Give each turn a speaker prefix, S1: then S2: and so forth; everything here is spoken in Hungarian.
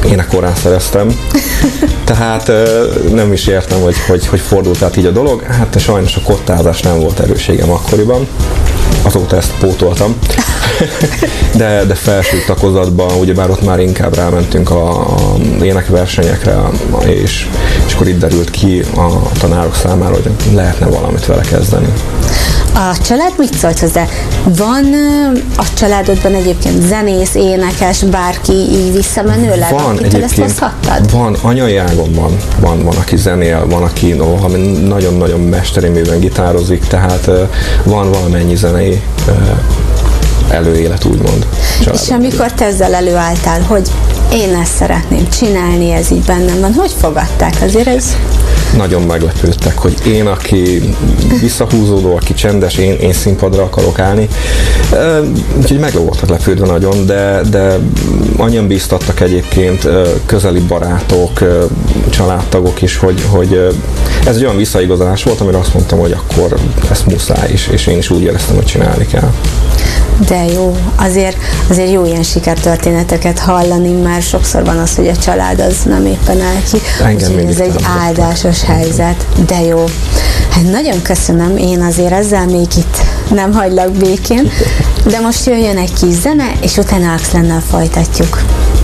S1: énekórán szereztem. Tehát nem is értem, hogy fordult át így a dolog. Hát sajnos a kottázás nem volt erőségem akkoriban. Azóta ezt pótoltam. de felső takozatban, ugyebár ott már inkább rámentünk a énekversenyekre, és akkor itt derült ki a tanárok számára, hogy lehetne valamit vele kezdeni.
S2: A család mit szólt hozzá? Van a családodban egyébként zenész, énekes, bárki így visszamenőleg, akitől ezt hozhattad?
S1: Van, anyai ágon van, aki zenél, van, aki nagyon-nagyon mesteri műven gitározik, tehát van valamennyi zenei előélet, úgymond.
S2: És amikor te ezzel előálltál, hogy én ezt szeretném csinálni, ez így bennem van, hogy fogadták? Azért ez...
S1: Nagyon meglepődtek, hogy én, aki visszahúzódó, aki csendes, én színpadra akarok állni. Úgyhogy meg voltak lepődve nagyon, de annyian bíztattak egyébként, közeli barátok, családtagok is, hogy ez egy olyan visszaigazolás volt, amire azt mondtam, hogy akkor ezt muszáj is, és én is úgy éreztem, hogy csinálni kell.
S2: De jó, azért jó ilyen sikertörténeteket hallani, már sokszor van az, hogy a család az nem éppen áll ki. Úgyhogy ez egy áldásos helyzet, de jó. Hát nagyon köszönöm, én azért ezzel még itt nem hagylak békén, de most jöjjön egy kis zene, és utána Axlennel folytatjuk.